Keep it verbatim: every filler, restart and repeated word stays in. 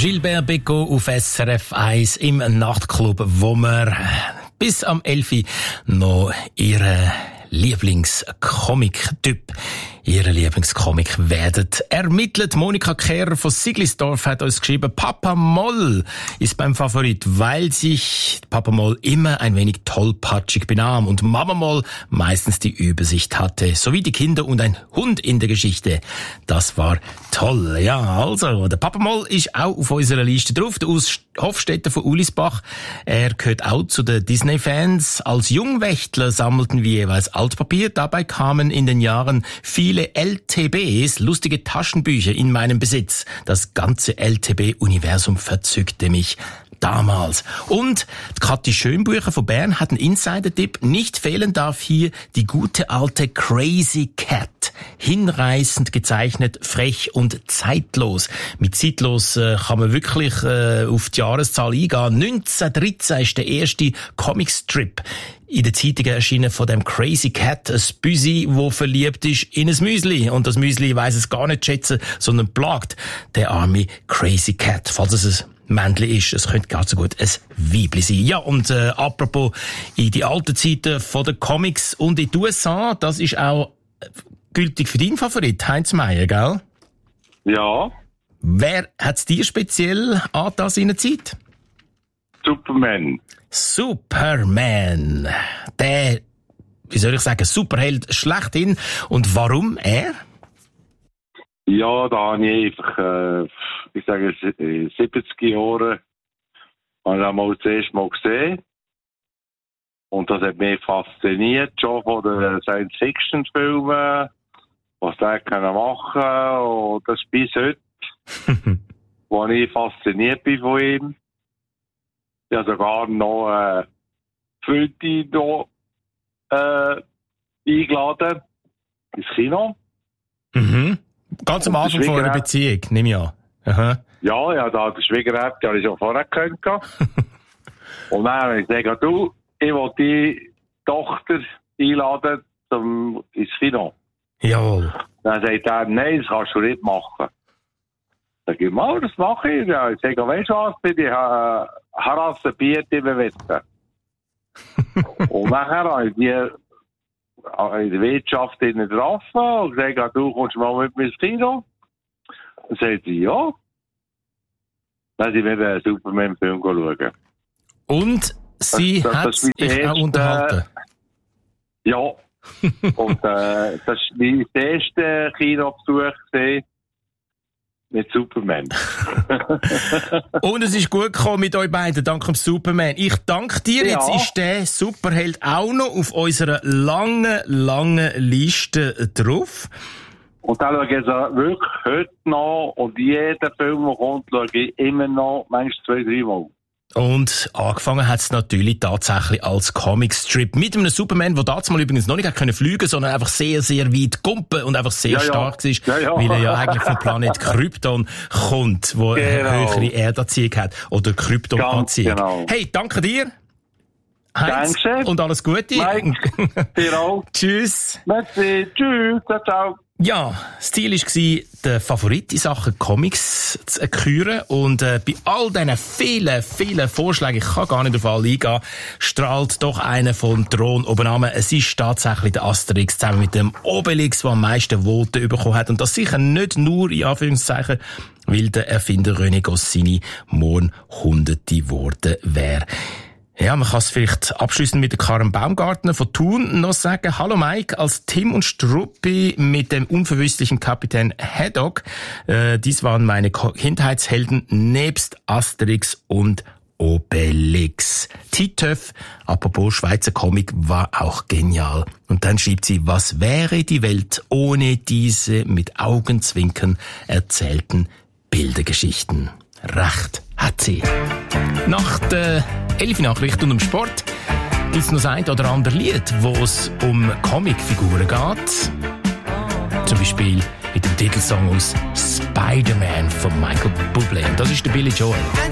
Gilbert Bécaud auf S R F eins im Nachtclub, wo wir bis am elf Uhr noch ihre Lieblingscomic-Typ, ihre Lieblingscomic werden ermittelt. Monika Kehrer von Siglisdorf hat uns geschrieben, Papa Moll ist beim Favorit, weil sich Papa Moll immer ein wenig tollpatschig benahm und Mama Moll meistens die Übersicht hatte, sowie die Kinder und ein Hund in der Geschichte. Das war toll. Ja, also, der Papa Moll ist auch auf unserer Liste drauf. Der Urs Hofstetter von Ulisbach, er gehört auch zu den Disney-Fans. Als Jungwächtler sammelten wir jeweils Altpapier. Dabei kamen in den Jahren viele L T Bs, lustige Taschenbücher, in meinem Besitz. Das ganze L T B-Universum verzückte mich damals. Und Kathi Schönbucher von Bern hat einen Insider-Tipp. Nicht fehlen darf hier die gute alte Crazy Cat. Hinreißend gezeichnet, frech und zeitlos. Mit zeitlos äh, kann man wirklich äh, auf die Jahreszahl eingehen. neunzehnhundertdreizehn ist der erste Comicstrip in den Zeitungen erschienen von dem Crazy Cat, ein Büsi, wo verliebt ist in ein Müsli. Und das Müsli weiss es gar nicht schätzen, sondern plagt der arme Crazy Cat, falls es ein Männchen ist. Es könnte gar so gut ein Weibli sein. Ja, und äh, apropos in die alten Zeiten von den Comics und in den U S A, das ist auch gültig für deinen Favorit, Heinz Meier, gell? Ja. Wer hat's dir speziell an das in der Zeit? Superman. Superman. Der, wie soll ich sagen, Superheld schlechthin. Und warum er? Ja, da habe ich einfach, äh, ich sage, siebzig Jahre, habe ich einmal das erste Mal gesehen. Und das hat mich fasziniert, schon von den Science-Fiction-Filmen, was der kann machen. Und das ist bis heute, wo ich fasziniert bin von ihm. Ich habe sogar noch äh, Freunde noch äh, eingeladen ins Kino. Mhm. Ganz am Anfang von einer Beziehung, nehme ich an. Aha. Ja, ja, da der Schwiegereltern, die habe ich schon vorher gehört. Und dann habe ich gesagt, du, ich will die Tochter einladen zum, ins Kino. Jawohl. Dann sagt er, nein, das kannst du nicht machen. Dann sag ich, mal, das mache ich. Ja, ich sage, weißt du was, ich habe Harasse Bier immer wetten. Und nachher habe ich die in der Wirtschaft getroffen und gesagt, du kommst mal mit mir ins Kino. Dann sagt sie, ja. Dann sind wir den Superman-Film schauen. Und sie das, das, hat sich auch unterhalten? Äh, ja. Und äh, das war mein erster Kinobesuch mit Superman. Und es ist gut gekommen mit euch beiden, dank dem Superman. Ich danke dir. Ja. Jetzt ist der Superheld auch noch auf unserer langen, langen Liste drauf. Und dann schaue ich jetzt wirklich heute noch und jeden Film, der kommt, schaue ich immer noch, manchmal zwei, drei Mal. Und angefangen hat es natürlich tatsächlich als Comicstrip mit einem Superman, der damals übrigens noch nicht hat können fliegen, sondern einfach sehr, sehr weit gumpen und einfach sehr ja, stark ja. ist, ja, ja. weil er ja eigentlich vom Planet Krypton kommt, wo genau. eine höhere Erdanziehung hat oder Kryptonanziehung. Genau. Hey, danke dir. Heinz, Danke. Und alles Gute. Mike, dir auch. Tschüss. Merci. Tschüss. Ciao, ciao. Ja, das Ziel war, den Favorit in Sachen Comics zu küren. Und äh, bei all diesen vielen, vielen Vorschlägen, ich kann gar nicht auf alle eingehen, strahlt doch einer von Thron oben an. Es ist tatsächlich der Asterix zusammen mit dem Obelix, der am meisten Voten bekommen hat. Und das sicher nicht nur, in Anführungszeichen, weil der Erfinder René Goscinny morgen Hunderte geworden wäre. Ja, man kann es vielleicht abschließend mit der Karen Baumgartner von Thun noch sagen. Hallo Mike, als Tim und Struppi mit dem unverwüstlichen Kapitän Haddock. Äh, dies waren meine Kindheitshelden nebst Asterix und Obelix. Titeuf, apropos Schweizer Comic, war auch genial. Und dann schreibt sie, was wäre die Welt ohne diese mit Augenzwinkern erzählten Bildergeschichten? Recht hat sie. Nach der elf-Nachricht und um Sport ist noch ein oder andere Lied, wo es um Comicfiguren geht. Zum Beispiel mit dem Titelsong aus Spider-Man von Michael Bublé. Und das ist der Billy Joel.